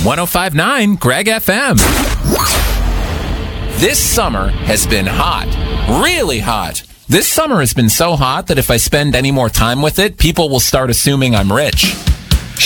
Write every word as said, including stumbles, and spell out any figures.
one oh five point nine Greg F M. This summer has been hot. Really hot. This summer has been so hot that if I spend any more time with it, people will start assuming I'm rich.